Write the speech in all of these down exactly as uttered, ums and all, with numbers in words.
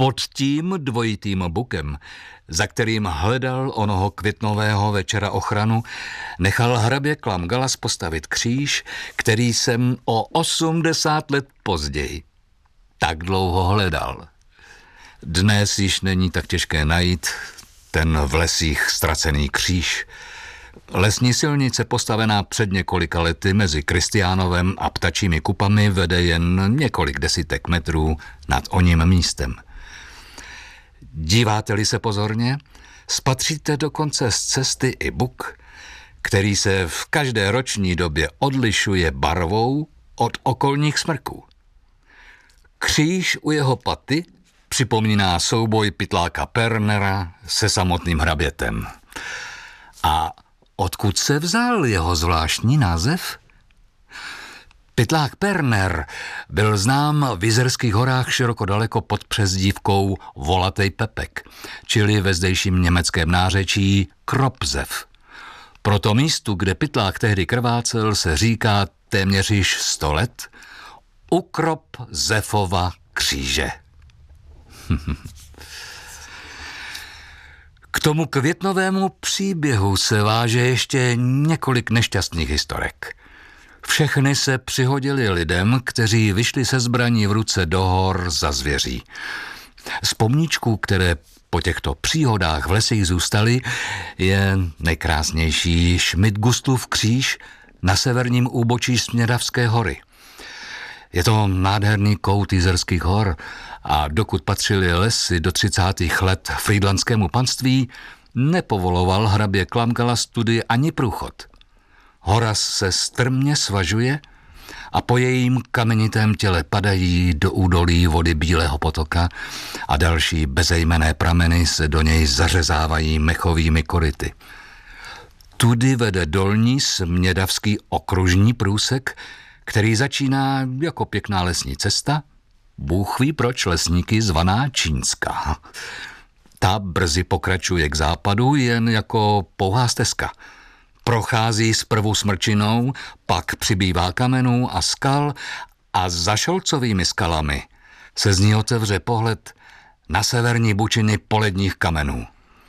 Pod tím dvojitým bukem, za kterým hledal onoho květnového večera ochranu, nechal hrabě Klamgalas postavit kříž, který jsem o osmdesát let později tak dlouho hledal. Dnes již není tak těžké najít ten v lesích ztracený kříž. Lesní silnice postavená před několika lety mezi Kristiánovem a Ptačími kupami vede jen několik desítek metrů nad oním místem. Díváte-li se pozorně, spatříte dokonce z cesty i buk, který se v každé roční době odlišuje barvou od okolních smrků. Kříž u jeho paty připomíná souboj pytláka Pernera se samotným hrabětem. A odkud se vzal jeho zvláštní název? Pytlák Perner byl znám v Jizerských horách široko daleko pod přezdívkou Volatej Pepek, čili ve zdejším německém nářečí Kropzev. Proto místu, kde pytlák tehdy krvácel, se říká téměř již sto let Ukrop Zefova kříže. K tomu květnovému příběhu se váže ještě několik nešťastných historek. Všechny se přihodili lidem, kteří vyšli se zbraní v ruce do hor za zvěří. Z pomníčků, které po těchto příhodách v lesích zůstaly, je nejkrásnější Schmidgustův kříž na severním úbočí Smědavské hory. Je to nádherný kout Jizerských hor a dokud patřily lesy do třicátých let frýdlanskému panství, nepovoloval hrabě Klamgalas tudy ani průchod. Hora se strmě svažuje a po jejím kamenitém těle padají do údolí vody Bílého potoka a další bezejmenné prameny se do něj zařezávají mechovými koryty. Tudy vede dolní Smědavský okružní průsek, který začíná jako pěkná lesní cesta, Bůh ví proč lesníky zvaná Čínská. Ta brzy pokračuje k západu jen jako pouhá stezka. Prochází zprvu smrčinou, pak přibývá kamenů a skal a za Šolcovými skalami se z ní otevře pohled na severní bučiny poledních kamenů.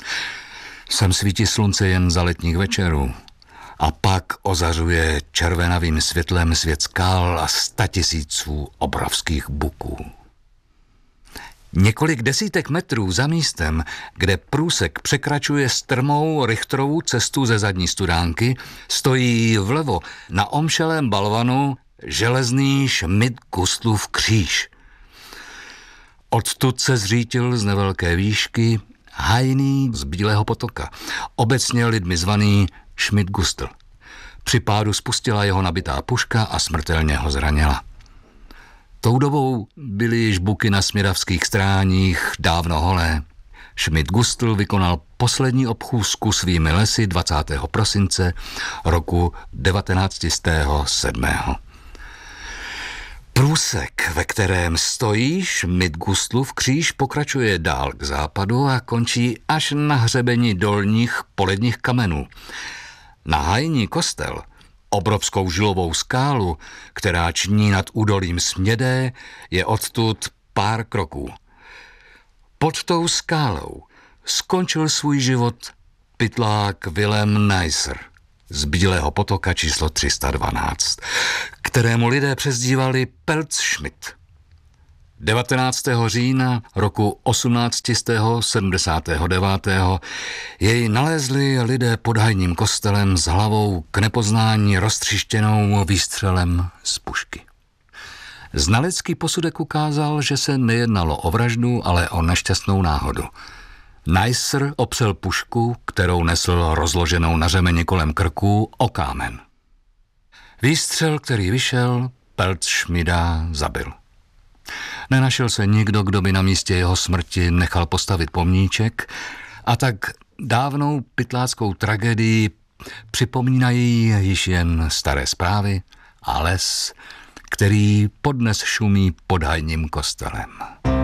Sem svítí slunce jen za letních večerů a pak ozařuje červenavým světlem svět skal a statisíců obrovských buků. Několik desítek metrů za místem, kde průsek překračuje strmou Richterovu cestu ze zadní studánky, stojí vlevo na omšelém balvanu železný Schmidgustlův kříž. Odtud se zřítil z nevelké výšky hajný z Bílého potoka, obecně lidmi zvaný Schmidgustl. Při pádu spustila jeho nabitá puška a smrtelně ho zranila. Tou dobou byly již buky na smědavských stráních dávno holé. Schmidgustl vykonal poslední obchůzku svými lesy dvacátého prosince roku devatenáct set sedm. Průsek, ve kterém stojí Schmidgustlův kříž, pokračuje dál k západu a končí až na hřebeni dolních poledních kamenů. Na hajní kostel, obrovskou žilovou skálu, která ční nad údolím Smědé, je odtud pár kroků. Pod tou skálou skončil svůj život pytlák Wilhelm Neisser z Bílého potoka číslo tři sta dvanáct, kterému lidé přezdívali Pelzschmidt. devatenáctého října roku osmnáct set sedmdesát devět jej nalezli lidé pod hajním kostelem s hlavou k nepoznání roztřištěnou výstřelem z pušky. Znalecký posudek ukázal, že se nejednalo o vraždu, ale o nešťastnou náhodu. Neisser opřel pušku, kterou nesl rozloženou na řemeni kolem krku, o kámen. Výstřel, který vyšel, Pelzschmidta zabil. Nenašel se nikdo, kdo by na místě jeho smrti nechal postavit pomníček, a tak dávnou pytláckou tragédii připomínají již jen staré zprávy a les, který podnes šumí pod hajním kostelem.